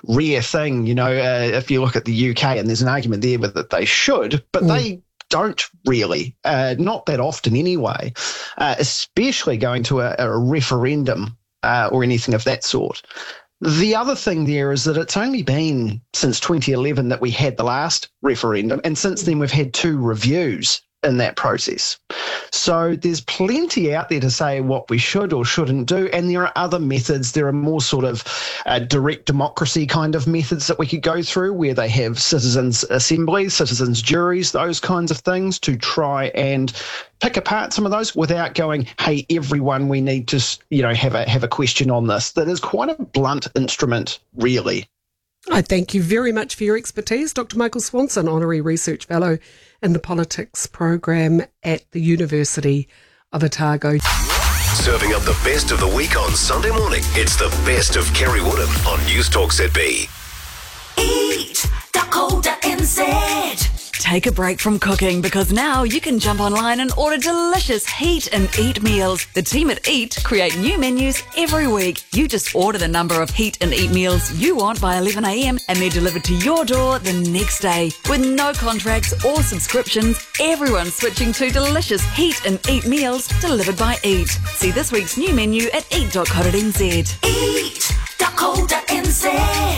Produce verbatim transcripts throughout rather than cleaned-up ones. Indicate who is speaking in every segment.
Speaker 1: rare thing. You know, uh, if you look at the U K, and there's an argument there that they should, but mm. they don't really, uh, not that often anyway, uh, especially going to a, a referendum uh, or anything of that sort. The other thing there is that it's only been since twenty eleven that we had the last referendum, and since then we've had two reviews in that process. So there's plenty out there to say what we should or shouldn't do, and there are other methods. There are more sort of uh, direct democracy kind of methods that we could go through, where they have citizens' assemblies, citizens' juries, those kinds of things, to try and pick apart some of those without going, hey, everyone, we need to, you know, have a have a question on this. That is quite a blunt instrument, really.
Speaker 2: I thank you very much for your expertise, Doctor Michael Swanson, Honorary Research Fellow in the Politics Program at the University of Otago.
Speaker 3: Serving up the best of the week on Sunday morning, it's the best of Kerry Woodham on Newstalk Z B.
Speaker 4: Eat Dakota N Z. Take a break from cooking, because now you can jump online and order delicious Heat and Eat meals. The team at Eat create new menus every week. You just order the number of Heat and Eat meals you want by eleven a.m. and they're delivered to your door the next day. With no contracts or subscriptions, everyone's switching to delicious Heat and Eat meals delivered by Eat. See this week's new menu at eat dot co dot n z. Eat Dakota N Z.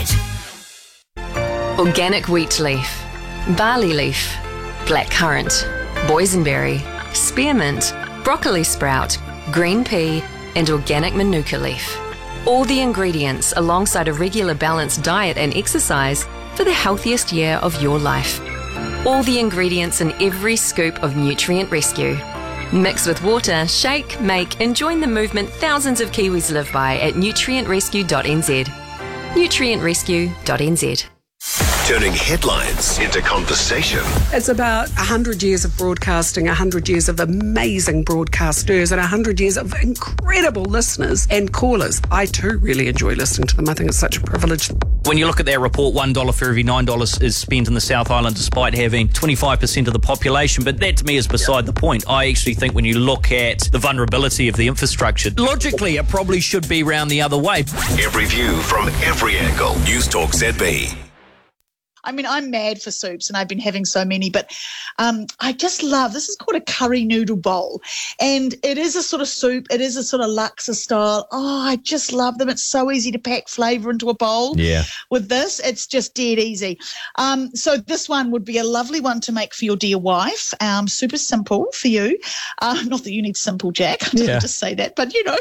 Speaker 5: Organic wheat leaf, barley leaf, blackcurrant, boysenberry, spearmint, broccoli sprout, green pea, and organic manuka leaf. All the ingredients alongside a regular balanced diet and exercise for the healthiest year of your life. All the ingredients in every scoop of Nutrient Rescue. Mix with water, shake, make, and join the movement thousands of Kiwis live by at nutrient rescue dot n z. nutrient rescue dot n z.
Speaker 3: Turning headlines into conversation.
Speaker 2: It's about one hundred years of broadcasting, one hundred years of amazing broadcasters, and one hundred years of incredible listeners and callers. I too really enjoy listening to them. I think it's such a privilege.
Speaker 6: When you look at their report, one dollar for every nine dollars is spent in the South Island, despite having twenty-five percent of the population. But that to me is beside the point. I actually think when you look at the vulnerability of the infrastructure, logically it probably should be round the other way.
Speaker 3: Every view from every angle. Newstalk Z B.
Speaker 7: I mean, I'm mad for soups, and I've been having so many, but um, I just love, this is called a curry noodle bowl, and it is a sort of soup. It is a sort of laksa style. Oh, I just love them. It's so easy to pack flavour into a bowl.
Speaker 6: Yeah. With
Speaker 7: this, it's just dead easy. Um, so this one would be a lovely one to make for your dear wife. Um, super simple for you. Uh, not that you need simple, Jack. I didn't
Speaker 6: Yeah.
Speaker 7: just say that, but you know.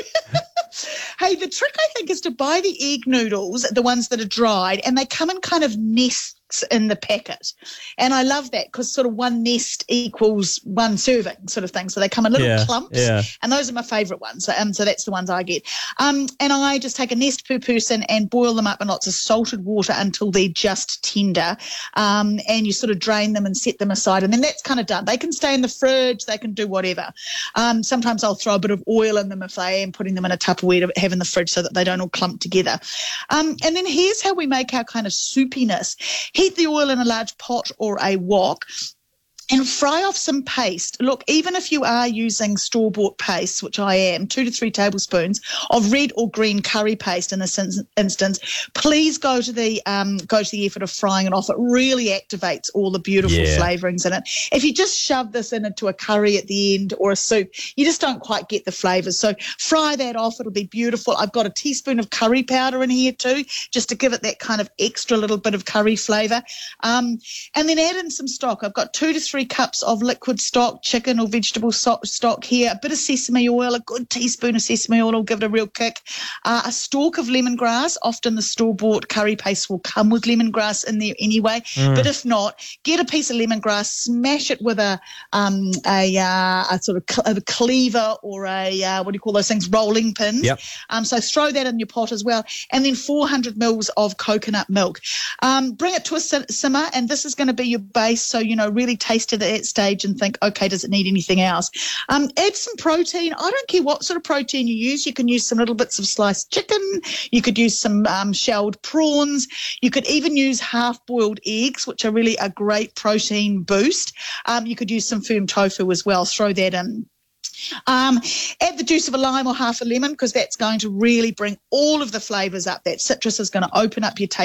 Speaker 7: Hey, the trick, I think, is to buy the egg noodles, the ones that are dried, and they come in kind of nests in the packet. And I love that, because sort of one nest equals one serving sort of thing. So they come in little
Speaker 6: Yeah,
Speaker 7: clumps,
Speaker 6: yeah.
Speaker 7: and those are my favourite ones. So, um, so that's the ones I get. Um, and I just take a nest per person and boil them up in lots of salted water until they're just tender. Um, and you sort of drain them and set them aside, and then that's kind of done. They can stay in the fridge. They can do whatever. Um, sometimes I'll throw a bit of oil in them if I am putting them in a Tupperware to have in the fridge so that they don't all clump together. Um, and then here's how we make our kind of soupiness. Heat the oil in a large pot or a wok and fry off some paste. Look, even if you are using store-bought paste, which I am, two to three tablespoons of red or green curry paste in this in- instance, please go to the um, go to the effort of frying it off. It really activates all the beautiful
Speaker 6: Yeah.
Speaker 7: flavourings in it. If you just shove this in into a curry at the end or a soup, you just don't quite get the flavours. So fry that off. It'll be beautiful. I've got a teaspoon of curry powder in here too, just to give it that kind of extra little bit of curry flavour. Um, and then add in some stock. I've got two to three cups of liquid stock, chicken or vegetable so- stock here, a bit of sesame oil, a good teaspoon of sesame oil will give it a real kick, uh, a stalk of lemongrass. Often the store-bought curry paste will come with lemongrass in there anyway,
Speaker 6: Mm.
Speaker 7: but if not, get a piece of lemongrass, smash it with a um, a, uh, a sort of cl- a cleaver or a, uh, what do you call those things, rolling pins.
Speaker 6: Yep.
Speaker 7: Um, so throw that in your pot as well, and then four hundred mils of coconut milk. Um, bring it to a sim- simmer, and this is going to be your base, so, you know, really taste it at that stage and think, okay, does it need anything else? Um, add some protein. I don't care what sort of protein you use. You can use some little bits of sliced chicken. You could use some um, shelled prawns. You could even use half-boiled eggs, which are really a great protein boost. Um, you could use some firm tofu as well. Throw that in. Um, add the juice of a lime or half a lemon, because that's going to really bring all of the flavours up. That citrus is going to open up your taste.